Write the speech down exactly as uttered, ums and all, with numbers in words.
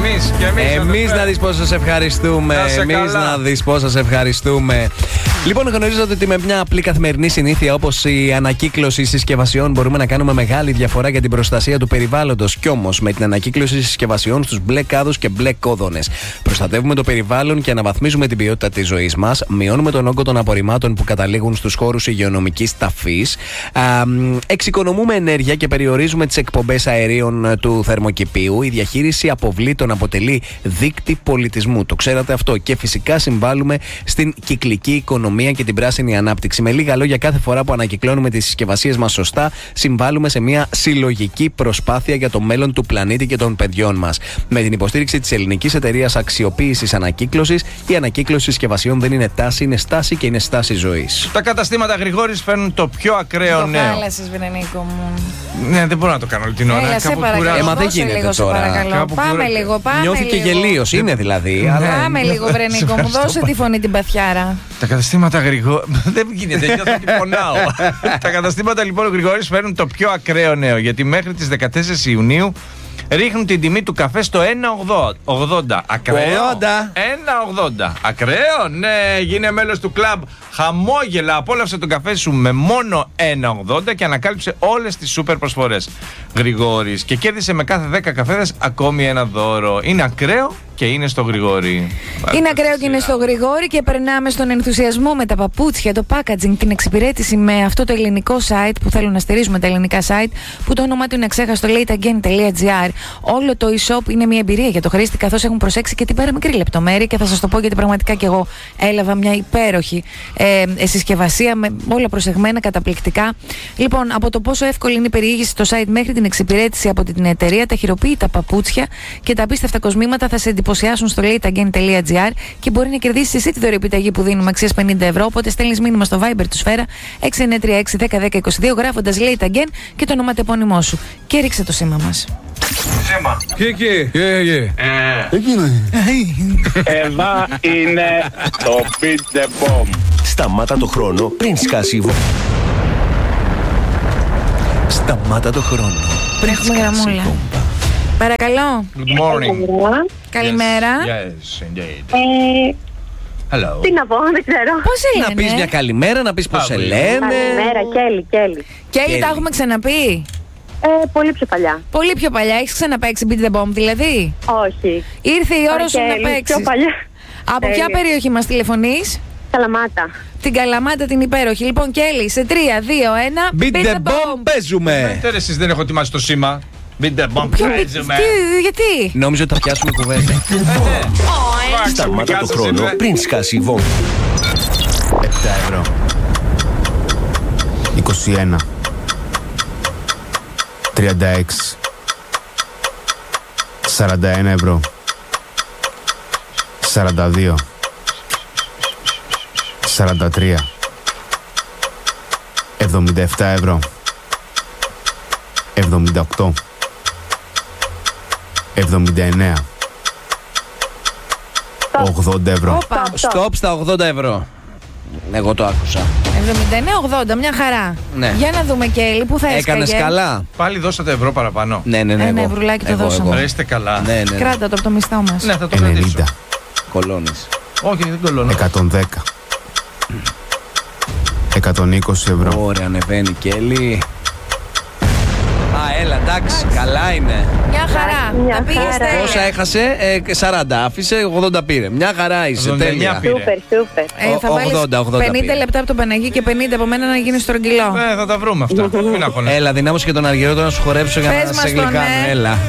εμείς και εμείς. Εμείς να δεις πώς σας ευχαριστούμε. Εμείς να δεις πώς σας ευχαριστούμε. Λοιπόν, γνωρίζετε ότι με μια απλή καθημερινή συνήθεια όπως η ανακύκλωση συσκευασιών μπορούμε να κάνουμε μεγάλη διαφορά για την προστασία του περιβάλλοντος. Κι όμως με την ανακύκλωση συσκευασιών στους μπλε κάδους και μπλε κόδωνες προστατεύουμε το περιβάλλον και αναβαθμίζουμε την ποιότητα της ζωής μας. Μειώνουμε τον όγκο των απορριμμάτων που καταλήγουν στους χώρους υγειονομικής ταφής. Α, εξοικονομούμε ενέργεια και περιορίζουμε τις εκπομπές αερίων του θερμοκηπίου. Η διαχείριση αποβλήτων αποτελεί δείκτη πολιτισμού. Το ξέρατε αυτό. Και φυσικά συμβάλλουμε στην κυκλική οικονομία και την πράσινη ανάπτυξη. Με λίγα λόγια, κάθε φορά που ανακυκλώνουμε τις συσκευασίες μας σωστά, συμβάλλουμε σε μια συλλογική προσπάθεια για το μέλλον του πλανήτη και των παιδιών μας. Με την υποστήριξη της Ελληνικής Εταιρείας Αξιοποίησης Ανακύκλωσης, η ανακύκλωση συσκευασιών δεν είναι τάση, είναι στάση και είναι στάση ζωής. Τα καταστήματα Γρηγόρης φέρνουν το πιο ακραίο το νέο. Το χάλασες, Βρενίκο μου. Ναι, δεν μπορώ να το κάνω όλη την ώρα. Έλα, σε παρακαλώ. Ε, μα δεν γίνεται λίγο, τώρα. Πάμε λίγο, πάμε Νιώθηκε λίγο. γελίος, είναι δηλαδή. Ναι. Αλλά... Πάμε λίγο, Βρενίκο μου, δώσε τη φωνή την παθιάρα. Τα καταστήματα Γρηγόρη. Δεν γίνεται, νιώθω ότι πονάω. Τα καταστήματα λοιπόν Γρηγόρης φέρνουν το πιο ακραίο νέο. Γιατί μέχρι τις δεκατέσσερις Ιουνίου ρίχνουν την τιμή του καφέ στο ένα ογδόντα. Ακραίο. ένα ογδόντα. Ακραίο, ναι, γίνε μέλος του κλαμπ. Χαμόγελα, απόλαυσε τον καφέ σου με μόνο ένα ογδόντα και ανακάλυψε όλες τις σούπερ προσφορές Γρηγόρης. Και κέρδισε με κάθε δέκα καφέδες ακόμη ένα δώρο. Είναι ακραίο και είναι στο Γρηγόρη. Είναι ακραίο και είναι στο Γρηγόρη και περνάμε στον ενθουσιασμό με τα παπούτσια, το packaging, την εξυπηρέτηση με αυτό το ελληνικό site που θέλουν να στηρίζουμε τα ελληνικά site που το όνομά του είναι αξέχαστο late-again.gr. Όλο το e-shop είναι μια εμπειρία για το χρήστη καθώς έχουν προσέξει και την πέρα μικρή λεπτομέρεια και θα σας το πω γιατί πραγματικά και εγώ έλαβα μια υπέροχη ε, συσκευασία με όλα προσεγμένα καταπληκτικά. Λοιπόν, από το πόσο εύκολη είναι η περιήγηση στο site μέχρι την εξυπηρέτηση από την εταιρεία, τα χειροποίητα παπούτσια και τα απίστευτα κοσμήματα θα σε εντυπωσιάσουν στο late-again.gr και μπορεί να κερδίσεις εσύ τη δωρεοεπιταγή που δίνουμε αξίας πενήντα ευρώ. Οπότε στέλνεις μήνυμα στο Viber του Σφαίρα έξι εννιά τρία έξι ένα μηδέν ένα μηδέν δύο δύο γράφοντας Late Again και το ονοματεπώνυμό σου. Και ρίξε το σήμα μας. Σήμα. Και εκεί. Εκεί είναι. Εδώ είναι το Beat the Bomb. Σταμάτα το χρόνο πριν σκάσει η βόμβα. Σταμάτα το χρόνο πριν Έχουμε σκάσει η γραμμούλα. βόμβα. Παρακαλώ. Good morning. Καλημέρα. Yes, indeed. Ε, Hello. τι να πω, δεν ξέρω. Πώς σε Να πεις μια λένε? καλημέρα, να πεις πώς σε Αύριο. λένε. Καλημέρα, Κέλλη, Κέλλη. Κέλλη, τα έχουμε ξαναπεί. Ε, πολύ πιο παλιά. Πολύ πιο παλιά. Έχεις ξαναπαίξει Beat the Bomb δηλαδή? Όχι. Ήρθε η ώρα σου να Κέλλη, παίξεις. πιο παλιά. Από ποια Τέλεια. περιοχή μας τηλεφωνείς? Καλαμάτα. Την Καλαμάτα την υπέροχη. Λοιπόν, Κέλλη, σε τρία, δύο, ένα. Beat the bomb, παίζουμε. Τώρα εσείς δεν έχω ετοιμάσει το σήμα. Beat the bomb, Ποιο- παίζουμε. τι- γιατί? Νόμιζα ότι θα πιάσουμε κουβέντα. Σταμάτα το χρόνο πριν σκάσει η βόμβα. επτά ευρώ. είκοσι ένα. τριάντα έξι. σαράντα ένα ευρώ. σαράντα δύο. σαράντα τρία. εβδομήντα επτά ευρώ. εβδομήντα οκτώ. εβδομήντα εννέα. ογδόντα ευρώ. Όπα. Στοπ στα ογδόντα ευρώ. Εγώ το άκουσα. εβδομήντα εννέα ογδόντα, μια χαρά. Ναι. Για να δούμε, Κέλλη, πού θα έσκαγε. Έκανες καλά. Πάλι δώσατε ευρώ παραπάνω. Ναι, ναι, ναι. Ένα εγώ. ευρουλάκι το Εγώ, δώσαμε. εγώ. Ρε, είστε καλά. Ναι, ναι, ναι. Κράτα το από το μισθό μας. Ναι, θα το κρατήσω. ενενήντα. Κολώνεις. Όχι, δεν κολλώνω. εκατόν δέκα. εκατόν είκοσι ευρώ. Ωραία, ανεβαίνει Κέλλη. Α, έλα, εντάξει, καλά είναι. Μια χαρά. Μια Τα πήγες χαρά. τέλεια. Πόσα έχασε, ε, σαράντα. Άφησε, ογδόντα πήρε. Μια χαρά είσαι, ογδόντα εννέα τέλεια. πήρε. Σούπερ, σούπερ. Ε, θα Ο- βάλεις ογδόντα, ογδόντα πενήντα πήρε. λεπτά από τον Παναγί και πενήντα από μένα να γίνει στρογγυλό. Ε, θα τα βρούμε αυτά. Μην αγχώνεσαι. Έλα, δυνάμωσε και τον Αργυρό τώρα να σου χορέψω για Πες να μας σε τον, γλυκάνω. ε. Έλα.